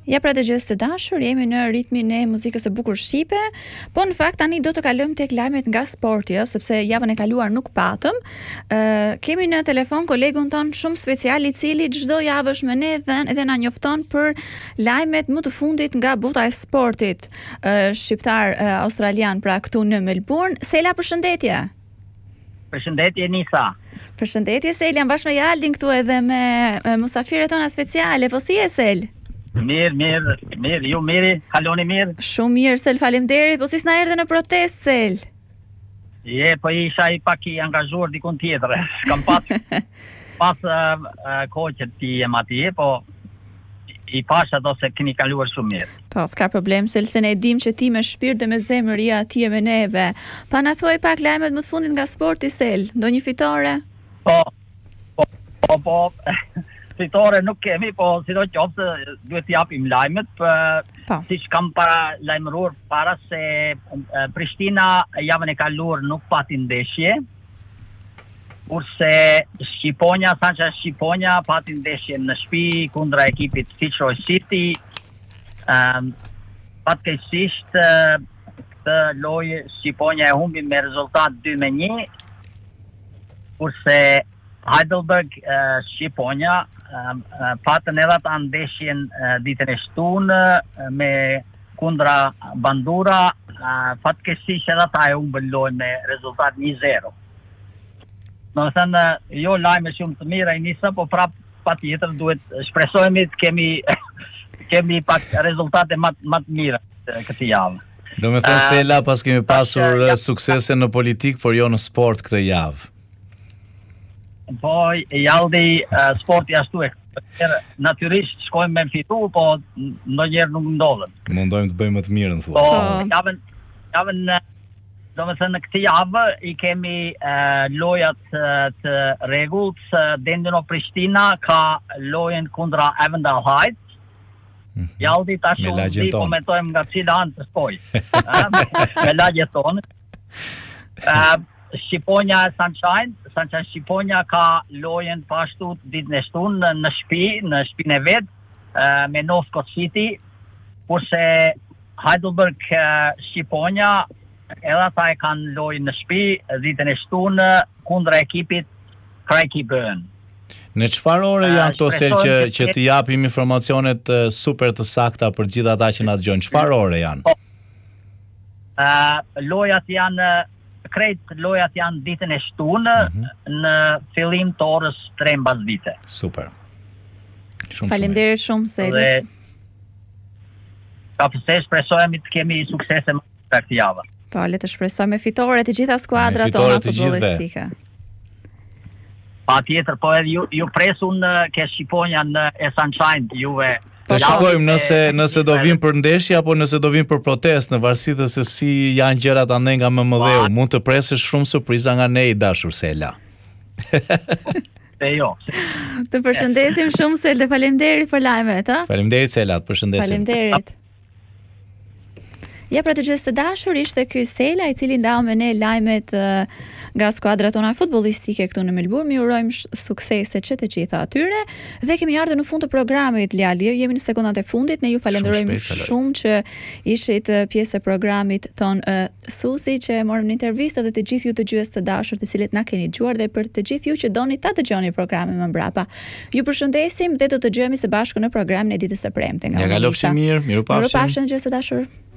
Ja pra dëgjues të dashur, jemi në ritmin e muzikës së bukur shqipe, po në fakt tani do të kalojmë tek lajmet nga sporti, sepse javën e kaluar nuk patëm. Kemi në telefon kolegun ton shumë special i cili çdo javë është me ne dhe na njofton për lajmet më të fundit nga bota e sportit shqiptar australian, pra këtu në Melbourne. Sela, përshëndetje. Përshëndetje Nisa. Përshëndetje Sel, jam bashkë me Jaldin këtu edhe me musafiret tona speciale. Po si je Sel? Mirë, ju mirë, kaloni mirë? Shumë mirë, Sel, faleminderit. Po si s'na erdhe në protestë, Sel? Po isha i pak i angazhuar dikun tjetër. Kam pas kohë që ti jem atje, po i pasha do se keni kaluar shumë mirë. Po, s'ka problem, Sel, se ne dim që ti me shpirt dhe me zemër je atje me neve. Pa na thuaj pak lajmet më të fundit nga sporti, Sel. Ndonjë fitore? Po, fitore nuk kemi, po sidoqoftë duhet t'i japim lajmet, siç kam para lajmëruar para se Prishtina javën e kaluar nuk pati ndeshje, kurse Sanca Shqiponja pati ndeshje në shtëpi kundra ekipit Fitzroy City. Fatkeqësisht këtë lojë Shqiponja e humbi me rezultat 2-1, kurse Heidelberg Shqiponja patën edhe ata ndeshjen ditën e shtunë me kundra Bandura, fatkeqësisht edhe ata e humbën lojën me rezultat 1-0. Do të thënë, jo lajme shumë të mira i Nisa, po prap patjetër duhet shpresojmë të kemi pak rezultate më të mira këtë javë. Do me thënë Sela, pas kemi pasur suksese në politik, por jo në sport këtë javë. Po, Jaldi, sporti ashtu e natyrisht shkojmë me fitu, po ndonjëherë nuk ndodhen. Mundojmë të bëjmë më të mirën, thua. Po, javën do me thënë në këtë javë i kemi lojat të rregullt. Dendino Prishtina ka lojën kundra Avondale Heights. Jaldi tash unë komentojmë nga cila anë të spoj. Me lagjet tonë. Shqiponja Sanca Shqiponja ka lojën pashtu ditën e shtunë në shtëpinë e vet me Northcote City, kurse Heidelberg Shqiponja edhe ata e kanë lojën në shtëpi ditën e shtunë kundra ekipit Craigieburn. Në çfarë ore janë këto Sel që të japim informacionet super të sakta për gjithë ata që na dëgjojnë? Çfarë ore janë? Lojat janë ditën e shtunë në fillim të orës 3 mbasdite. Super. Faleminderit shumë Sel. Ka përse shpresojmë të kemi suksese më të këtë javë. Po, le të shpresojmë fitore të gjitha skuadrat tona futbollistike. Patjetër, po edhe ju presun ke Shqiponja në Sunshine juve. Të shikojmë nëse do vim për ndeshje apo nëse do vim për protestë, në varësi të se si janë gjërat ande nga MMD-u. Mund të presësh shumë surpriza nga ne i dashur Sela. Të përshëndesim shumë Sel dhe faleminderit për lajmet, ha? Faleminderit Sela, të përshëndesim. Faleminderit. Ja, pra të dëgjues të dashur, ishte ky Sela i cili ndau me ne lajmet nga skuadrat tona futbollistike këtu në Melbourne. Mi urojmë suksese që të gjitha atyre dhe kemi ardhur në fund të programit, Lali. Jemi në sekondat e fundit. Ne ju falenderojmë shumë që ishit pjesë e programit ton Susi, që morëm në intervistë, dhe të gjithë ju dëgjues të dashur të cilët na keni dëgjuar, dhe për të gjithë ju që doni ta dëgjoni programin më mbrapa. Ju përshëndesim dhe do të dëgjojmë së bashku në programin e ditës së premte nga. Ja kalofshi mirë, mirupafshim. Mirupafshim dëgjues të dashur.